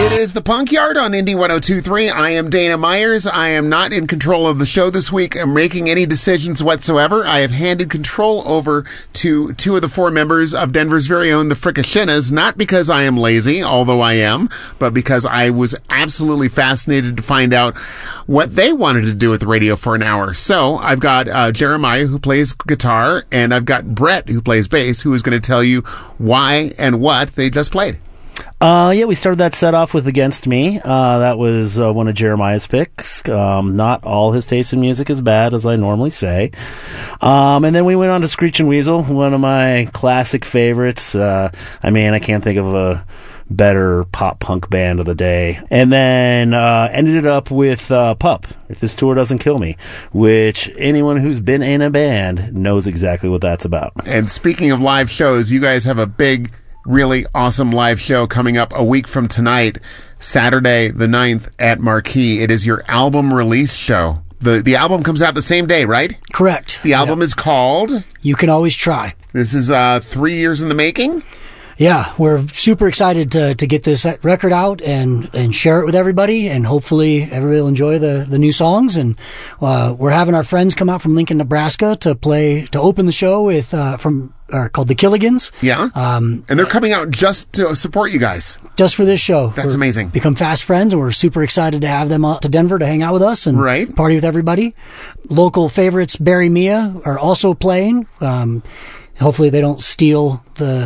It is the Punk Yard on Indie 102.3. I am Dana Myers. I am not in control of the show this week. I'm making any decisions whatsoever. I have handed control over to two of the four members of Denver's very own, the Fricashinas, not because I am lazy, although I am, but because I was absolutely fascinated to find out what they wanted to do with the radio for an hour. So I've got Jeremiah, who plays guitar, and I've got Brett, who plays bass, who is going to tell you why and what they just played. We started that set off with Against Me. That was one of Jeremiah's picks. Not all his taste in music is bad, as I normally say. And then we went on to Screechin' Weasel, one of my classic favorites. I can't think of a better pop punk band of the day. And then ended it up with Pup, If This Tour Doesn't Kill Me, which anyone who's been in a band knows exactly what that's about. And speaking of live shows, you guys have a big, really awesome live show coming up a week from tonight, Saturday the 9th at Marquee. It is your album release show. The album comes out the same day, right? Correct. The album is called You Can Always Try. This is 3 years in the making? Yeah, we're super excited to get this record out and share it with everybody, and hopefully everybody will enjoy the new songs. And we're having our friends come out from Lincoln, Nebraska to open the show with called the Killigans. Yeah, and they're coming out just to support you guys. Just for this show. That's amazing. Become fast friends, and we're super excited to have them out to Denver to hang out with us and party with everybody. Local favorites, Barry Mia, are also playing. Hopefully they don't steal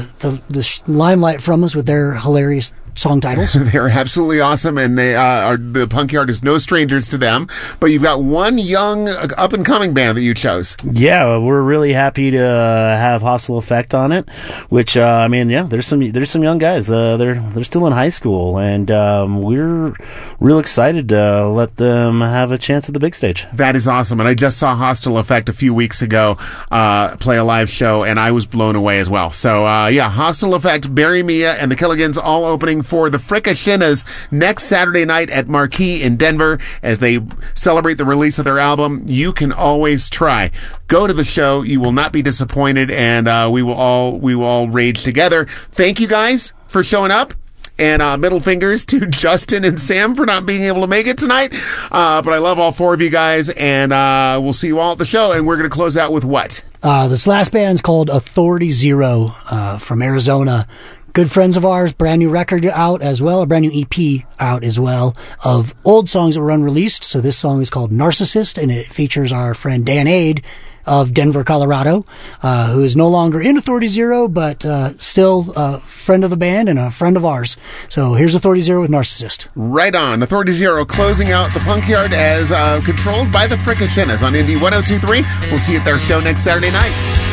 the limelight from us with their hilarious song titles. They're absolutely awesome, and they the Punk Yard is no strangers to them. But you've got one young up-and-coming band that you chose. Yeah, we're really happy to have Hostile Effect on it, which, there's some young guys. They're still in high school, and we're real excited to let them have a chance at the big stage. That is awesome, and I just saw Hostile Effect a few weeks ago play a live show, and I was blown away as well. So, Hostile Effect, Barry Mia, and the Killigans all opening for the Fricashinas next Saturday night at Marquee in Denver as they celebrate the release of their album, You Can Always Try. Go to the show. You will not be disappointed, and we will all rage together. Thank you guys for showing up. And middle fingers to Justin and Sam for not being able to make it tonight. But I love all four of you guys, and we'll see you all at the show. And we're going to close out with what? This last band's called Authority Zero from Arizona. Good friends of ours, brand new record out as well, a brand new EP out as well of old songs that were unreleased. So this song is called Narcissist, and it features our friend Dan Ade of Denver, Colorado, who is no longer in Authority Zero, but still a friend of the band and a friend of ours. So here's Authority Zero with Narcissist. Right on. Authority Zero closing out the Punk Yard as controlled by the Fricashinas on Indie 102.3. We'll see you at their show next Saturday night.